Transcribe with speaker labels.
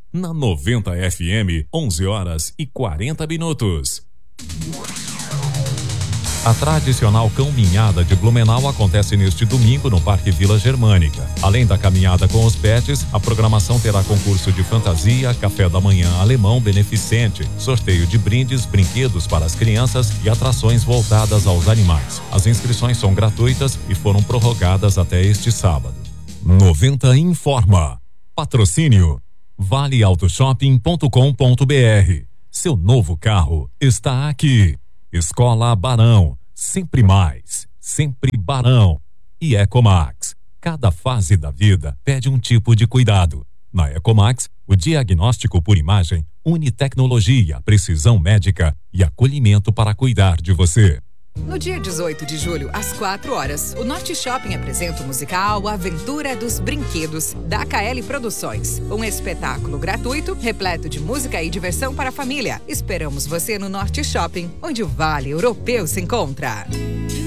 Speaker 1: Na 90 FM, 11h40. A tradicional caminhada de Blumenau acontece neste domingo no Parque Vila Germânica. Além da caminhada com os pets, a programação terá concurso de fantasia, café da manhã alemão beneficente, sorteio de brindes, brinquedos para as crianças e atrações voltadas aos animais. As inscrições são gratuitas e foram prorrogadas até este sábado. 90 informa. Patrocínio valeautoshopping.com.br. Seu novo carro está aqui. Escola Barão, sempre mais, sempre Barão. E Ecomax, cada fase da vida pede um tipo de cuidado. Na Ecomax, o diagnóstico por imagem une tecnologia, precisão médica e acolhimento para cuidar de você.
Speaker 2: No dia 18 de julho, às 4h, o Norte Shopping apresenta o musical Aventura dos Brinquedos, da KL Produções. Um espetáculo gratuito, repleto de música e diversão para a família. Esperamos você no Norte Shopping, onde o Vale Europeu se encontra.